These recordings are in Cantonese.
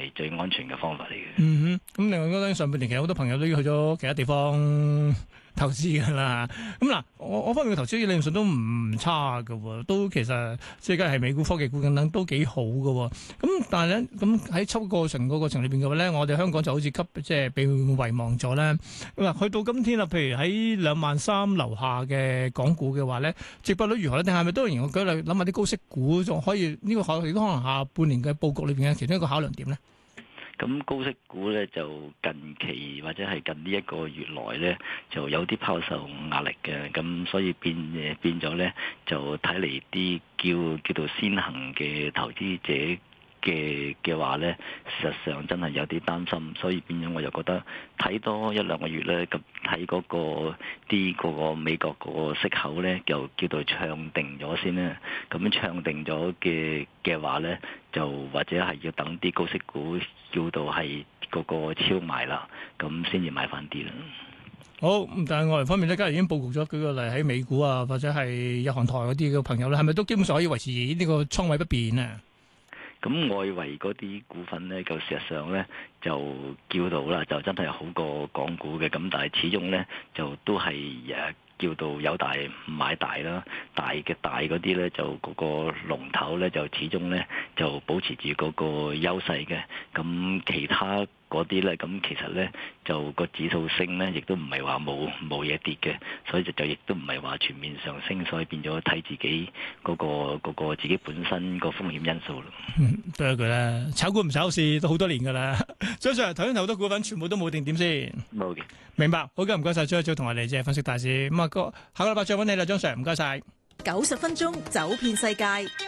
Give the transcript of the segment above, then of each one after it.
係最安全嘅方法嚟嘅。 嗯哼，咁另外嗰陣上半年其實好多朋友都要去咗其他地方投資㗎啦。咁嗱，我方面嘅投資理論上都唔差㗎喎，都其實即係梗係美股、科技股等等都幾好㗎喎。咁但係咧，咁喺抽過程個過程裏邊嘅話咧，我哋香港就好似即係被遺忘咗咧。嗱，去到今天啦，譬如喺23,000樓下嘅港股嘅話咧，值博率如何咧？定係咪都仍然我舉例諗下啲高息股仲可以呢個考慮都可能下半年嘅佈局裏邊嘅其中一個考量點咧？ 咁高息股咧就近期或者係近呢一個月內咧就有啲拋售壓力嘅，咁所以變咗咧就睇嚟啲叫做先行嘅投資者嘅話咧，事實上真係有啲擔心，所以變咗我就覺得睇多一兩個月咧，咁睇嗰個美國嗰個息口咧，就叫做唱定咗先啦。咁唱定咗嘅話咧，就或者係要等啲高息股叫到係嗰個超賣啦，咁先至買翻啲啦。 好，但係外圍方面咧，今日已經佈局咗，舉個例喺美股啊，或者係日韓台嗰啲嘅朋友咧，係咪都基本上可以維持呢個倉位不變啊？ 咁外圍嗰啲股份咧，就事實上咧就叫到啦，就真係好過港股嘅。咁但係始終咧就都係叫到有大唔買大啦，大嗰啲咧就嗰個龍頭咧就始終咧就保持住嗰個優勢嘅。咁其他嗰啲咧，咁其實咧就個指數升咧，亦都唔係話冇嘢跌嘅，所以就亦都唔係話全面上升，所以變咗睇自己嗰個自己本身個風險因素咯。 都係一句啦，炒股唔炒市都好多年㗎啦。張 Sir 頭先好多股份全部都冇定點先， 冇嘅。 明白。好嘅，唔該晒張 Sir 同我哋即係分析大市。咁啊，下個禮拜再揾你啦，張 Sir，唔該晒。 90分鐘走遍世界。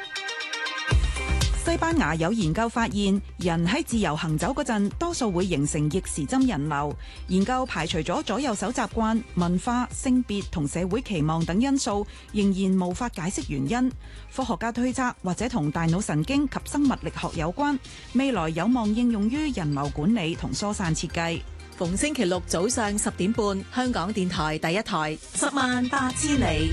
西班牙有研究發現，人喺自由行走嗰陣，多數會形成逆時針人流。研究排除咗左右手習慣、文化、性別同社會期望等因素，仍然無法解釋原因。科學家推測，或者同大腦神經及生物力學有關，未來有望應用於人流管理同疏散設計。 逢星期六早上10點半，香港電台第一台，10萬八千里。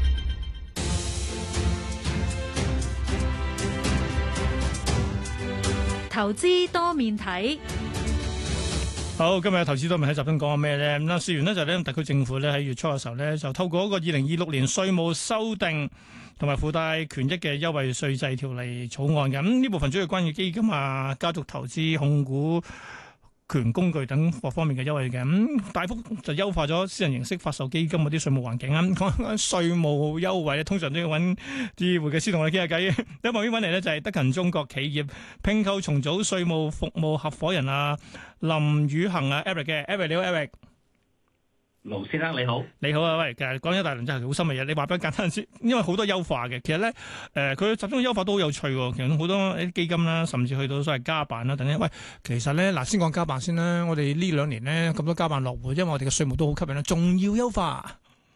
投資多面睇。 好，今日投資多面睇集中講下咩咧？咁啦，事緣呢就咧，特區政府咧喺月初嘅時候咧，就透過一個2026年稅務修訂同埋附帶權益嘅優惠稅制條例草案嘅。咁呢部分主要關於基金啊、家族投資、控股權工具等各方面嘅優惠嘅，咁大幅就優化咗私人形式發售基金嗰啲稅務環境啊！講稅務優惠咧，通常都要揾啲會計師同我哋傾下偈。喺旁邊揾嚟咧就係德勤中國企業併購重組稅務服務合夥人啊林宇恒啊 Eric 嘅 Eric， 你好 Eric。 盧先生你好， 你好啊，喂，其實講一大輪真係好深嘅嘢，你話俾我簡單先，因為好多優化嘅，其實咧，佢集中嘅優化都好有趣喎，其實好多啲基金啦，甚至去到所謂家辦啦等等，喂，其實咧嗱，先講家辦先啦，我哋呢2年咧咁多家辦落戶，因為我哋嘅稅務都好吸引啦，仲要優化。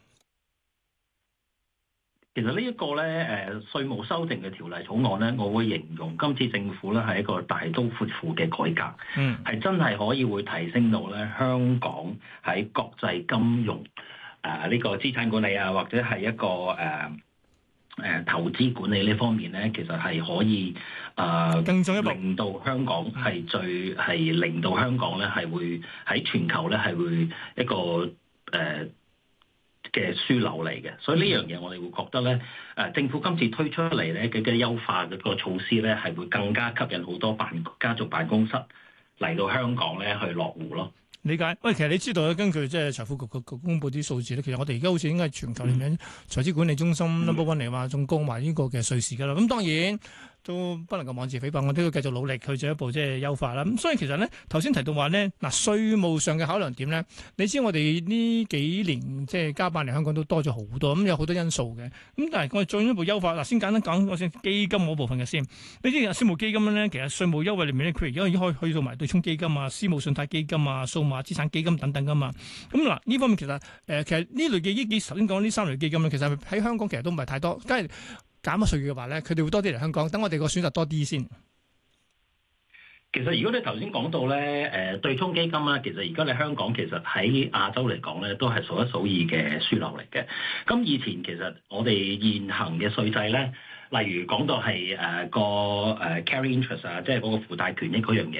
其實呢一個咧稅務修訂嘅條例草案咧，我會形容今次政府咧係一個大刀闊斧嘅改革，係真係可以會提升到咧香港喺國際金融呢個資產管理啊，或者係一個投資管理呢方面咧，其實係可以更進一步令到香港係令到香港咧係會喺全球咧係會一個嘅樞紐嚟嘅，所以呢樣嘢我哋會覺得咧，政府今次推出嚟咧嘅優化嘅個措施咧，係會更加吸引好多家族辦公室嚟到香港咧去落戶咯。 理解。喂，其實你知道咧，根據即係財富局公佈啲數字咧，其實我哋而家好似應該係全球裏面財資管理中心 number one 嚟話，仲高埋呢個嘅瑞士㗎啦。咁當然都不能夠妄自菲薄，我都要繼續努力去進一步即係優化啦。咁所以其實咧，頭先提到話咧，嗱稅務上嘅考量點咧，你知我哋呢幾年即係家辦嚟香港都多咗好多，咁有好多因素嘅。咁但係我哋進一步優化，嗱先簡單講嗰先基金嗰部分嘅先。你知私募基金咧，其實稅務優惠裏面咧，佢而家已經可以去到埋對沖基金啊、私募信貸基金啊、數碼資產基金等等噶嘛。咁嗱呢方面其實其實呢類嘅頭先講呢3類基金咧，其實喺香港其實都唔係太多，梗係減咗稅嘅話咧，佢哋會多啲嚟香港，等我哋個選擇多啲先。 其實如果你頭先講到咧，對沖基金啦，其實而家你香港其實喺亞洲嚟講咧，都係數一數二嘅樞紐嚟嘅。咁以前其實我哋現行嘅稅制咧，例如講到係carry interest 啊，即係嗰個附帶權益嗰樣嘢。